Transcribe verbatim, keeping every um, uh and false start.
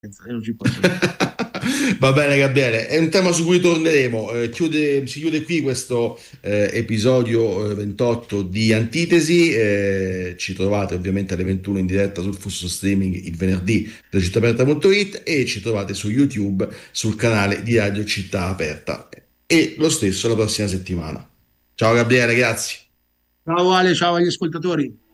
io non ci posso dire. Va bene, Gabriele, è un tema su cui torneremo. Eh, chiude- si chiude qui questo eh, episodio eh, ventotto di Antitesi. Eh, ci trovate ovviamente alle ventuno in diretta sul flusso streaming il venerdì da cittaaperta punto it e ci trovate su YouTube sul canale di Radio Città Aperta. E lo stesso la prossima settimana. Ciao Gabriele, grazie. Ciao Ale, ciao agli ascoltatori.